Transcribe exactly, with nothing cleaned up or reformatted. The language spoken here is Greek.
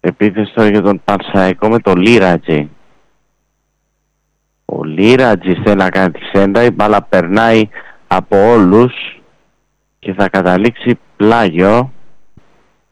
επίθεση τώρα για τον Πανσαϊκό με τον Λίρατζη. Ο Λίρατζης θέλει να κάνει τη σέντα, η μπάλα περνάει από όλους και θα καταλήξει πλάγιο.